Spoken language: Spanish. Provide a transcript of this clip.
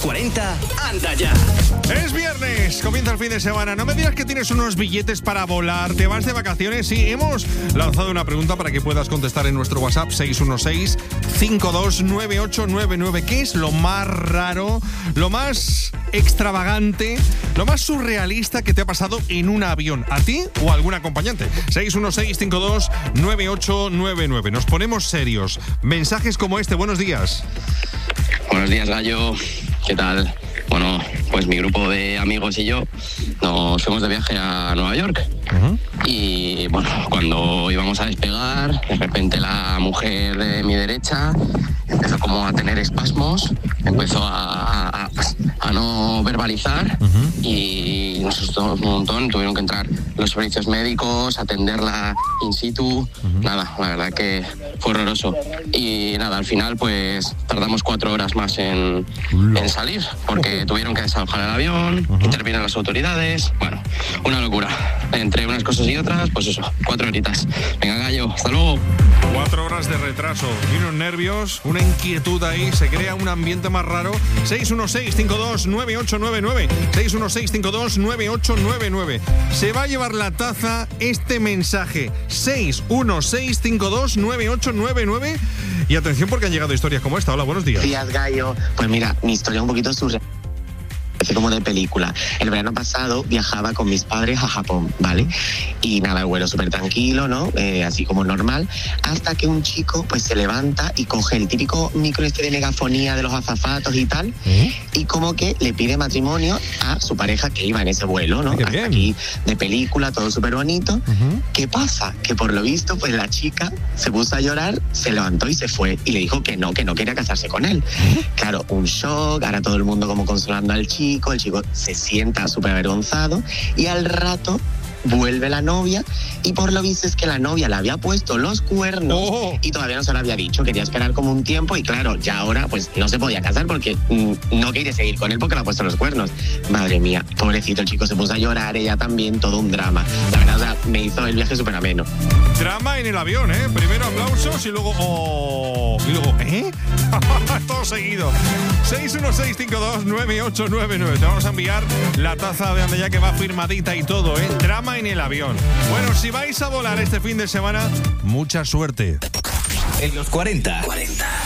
40, anda ya. Es viernes, comienza el fin de semana. No me digas que tienes unos billetes para volar, te vas de vacaciones. Sí, hemos lanzado una pregunta para que puedas contestar en nuestro WhatsApp 616-529899. ¿Qué es lo más raro, lo más extravagante, lo más surrealista que te ha pasado en un avión? ¿A ti o a algún acompañante? 616-529899. Nos ponemos serios. Mensajes como este. Buenos días. Buenos días, Gallo. ¿Qué tal? Bueno, pues mi grupo de amigos y yo nos fuimos de viaje a Nueva York. Y bueno, cuando íbamos a despegar, de repente la mujer de mi derecha empezó como a tener espasmos, empezó a no verbalizar y nos asustó un montón. Tuvieron que entrar los servicios médicos, atenderla in situ. Nada, la verdad que fue horroroso. Y nada, al final pues tardamos 4 horas más en salir porque tuvieron que desalojar el avión, intervienen las autoridades. Bueno, una locura. Entre unas cosas y otras, pues eso, 4 horitas. Venga, Gallo, hasta luego. 4 horas de retraso y unos nervios, una inquietud ahí, se crea un ambiente más raro. 616-529899. 616-529899. Se va a llevar la taza este mensaje. 616-529899. Y atención porque han llegado historias como esta. Hola, buenos días. Días, Gallo. Pues mira, mi historia es un poquito surreal. Parece como de película. El verano pasado viajaba con mis padres a Japón, ¿vale? Y nada, el vuelo súper tranquilo, ¿no? Así como normal, hasta que un chico pues se levanta y coge el típico micro de megafonía de los azafatos y tal, y como que le pide matrimonio a su pareja que iba en ese vuelo, ¿no? Hasta aquí de película, todo súper bonito. ¿Qué pasa? Que por lo visto pues la chica se puso a llorar, se levantó y se fue, y le dijo que no quería casarse con él. Claro, un shock, ahora todo el mundo como consolando al chico. El chico se sienta súper avergonzado y al rato vuelve la novia y por lo visto es que la novia le había puesto los cuernos y todavía no se lo había dicho, quería esperar como un tiempo y claro, ya ahora pues no se podía casar porque no quiere seguir con él porque le ha puesto los cuernos. Madre mía, pobrecito, el chico se puso a llorar, ella también, todo un drama. La verdad, o sea, me hizo el viaje súper ameno. Drama en el avión, ¿eh? Primero aplausos y luego todo seguido. 616-529899. Te vamos a enviar la taza de Andaya que va firmadita y todo, ¿eh? Drama en el avión. Bueno, si vais a volar este fin de semana, mucha suerte. En los 40.